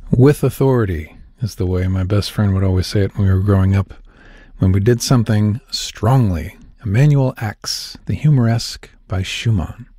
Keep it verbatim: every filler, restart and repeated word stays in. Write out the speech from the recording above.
With authority is the way my best friend would always say it when we were growing up. When we did something strongly. Emanuel Ax, The Humoresque by Schumann.